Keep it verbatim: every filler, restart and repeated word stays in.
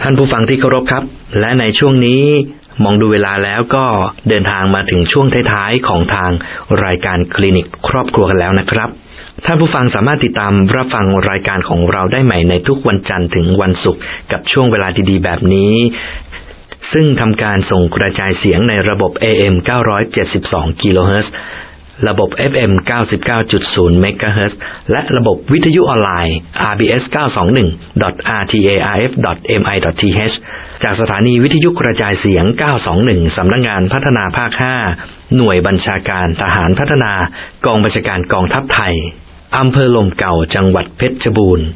ท่านผู้ฟังที่เคารพครับและในช่วงนี้มองดูเวลาแล้วก็เดินทางมาถึงช่วงท้ายๆของทางรายการคลินิกครอบครัวกันแล้วนะครับท่านผู้ฟังสามารถติดตามรับฟังรายการของเราได้ใหม่ในทุกวันจันทร์ถึงวันศุกร์กับช่วงเวลาดีๆแบบนี้ซึ่งทำการส่งกระจายเสียงในระบบ เอ เอ็ม เก้าร้อยเจ็ดสิบสองกิโลเฮิรตซ์ระบบ เอฟ เอ็ม เก้าสิบเก้าจุดศูนย์ เมกะเฮิรตซ์และระบบวิทยุออนไลน์ อาร์ บี เอส เก้าสองหนึ่ง ดอท อาร์ ที เอ อาร์ เอฟ ดอท เอ็ม ไอ ดอท ที เอช จากสถานีวิทยุกระจายเสียงเก้าสองหนึ่งสำนักงานพัฒนาภาคห้าหน่วยบัญชาการทหารพัฒนากองบัญชาการกองทัพไทยอำเภอลมเก่าจังหวัดเพชรบูรณ์